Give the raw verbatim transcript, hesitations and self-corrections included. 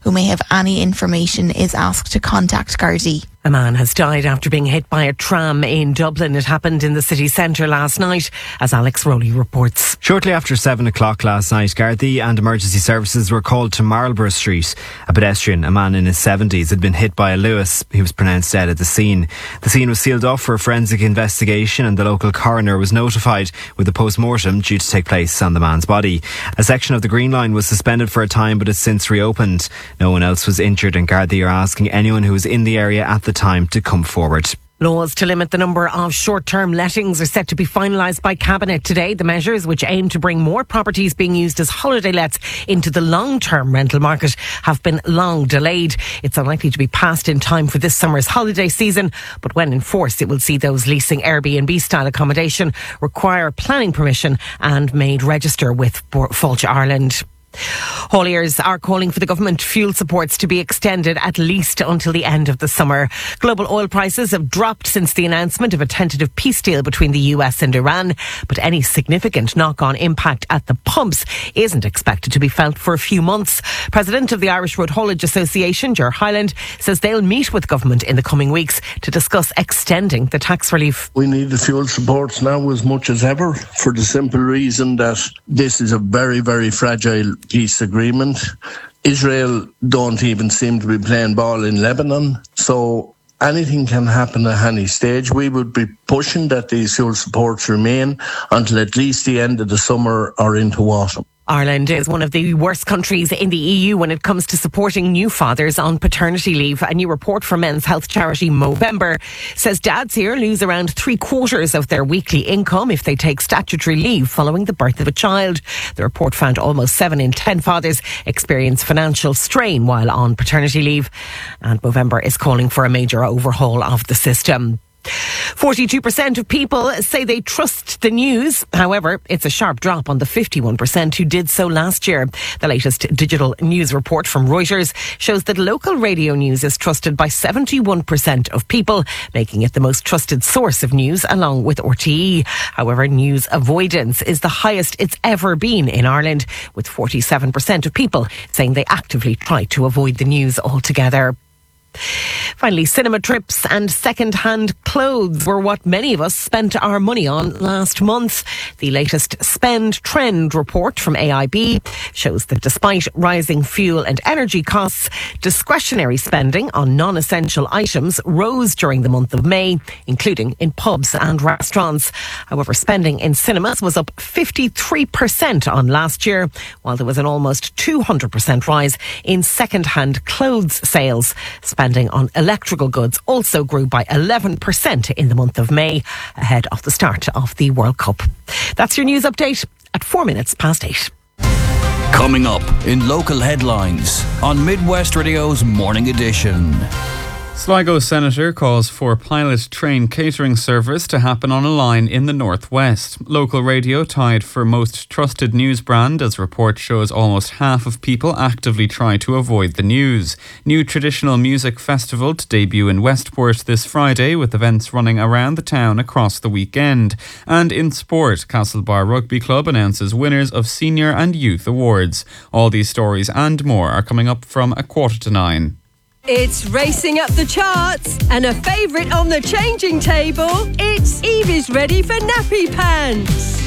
who may have any information is asked to contact Gardaí. A man has died after being hit by a tram in Dublin. It happened in the city centre last night, as Alex Rowley reports. Shortly after seven o'clock last night, Gardaí and emergency services were called to Marlborough Street. A pedestrian, a man in his seventies, had been hit by a Lewis. He was pronounced dead at the scene. The scene was sealed off for a forensic investigation and the local coroner was notified, with a post-mortem due to take place on the man's body. A section of the Green Line was suspended for a time but has since reopened. No one else was injured and Gardaí are asking anyone who was in the area at the time to come forward. Laws to limit the number of short-term lettings are set to be finalised by Cabinet today. The measures, which aim to bring more properties being used as holiday lets into the long-term rental market, have been long delayed. It's unlikely to be passed in time for this summer's holiday season, but when enforced, it will see those leasing Airbnb-style accommodation require planning permission and made register with Fáilte Ireland. Hauliers are calling for the government fuel supports to be extended at least until the end of the summer. Global oil prices have dropped since the announcement of a tentative peace deal between the U S and Iran, but any significant knock-on impact at the pumps isn't expected to be felt for a few months. President of the Irish Road Haulage Association, Ger Hyland, says they'll meet with government in the coming weeks to discuss extending the tax relief. We need the fuel supports now as much as ever for the simple reason that this is a very, very fragile peace agreement. Israel don't even seem to be playing ball in Lebanon, so anything can happen at any stage. We would be pushing that these fuel supports remain until at least the end of the summer or into autumn. Ireland is one of the worst countries in the E U when it comes to supporting new fathers on paternity leave. A new report from men's health charity Movember says dads here lose around three quarters of their weekly income if they take statutory leave following the birth of a child. The report found almost seven in ten fathers experience financial strain while on paternity leave. And Movember is calling for a major overhaul of the system. forty-two percent of people say they trust the news. However, it's a sharp drop on the fifty-one percent who did so last year. The latest digital news report from Reuters shows that local radio news is trusted by seventy-one percent of people, making it the most trusted source of news along with R T E. However, news avoidance is the highest it's ever been in Ireland, with forty-seven percent of people saying they actively try to avoid the news altogether. Finally, cinema trips and second-hand clothes were what many of us spent our money on last month. The latest spend trend report from A I B shows that despite rising fuel and energy costs, discretionary spending on non-essential items rose during the month of May, including in pubs and restaurants. However, spending in cinemas was up fifty-three percent on last year, while there was an almost two hundred percent rise in second-hand clothes sales. Spending on electrical goods also grew by eleven percent in the month of May, ahead of the start of the World Cup. That's your news update at four minutes past eight. Coming up in local headlines on Midwest Radio's Morning Edition. Sligo Senator calls for pilot train catering service to happen on a line in the northwest. Local radio tied for most trusted news brand, as report shows almost half of people actively try to avoid the news. New traditional music festival to debut in Westport this Friday, with events running around the town across the weekend. And in sport, Castlebar Rugby Club announces winners of senior and youth awards. All these stories and more are coming up from a quarter to nine. It's racing up the charts and a favourite on the changing table. It's Evie's ready for nappy pants.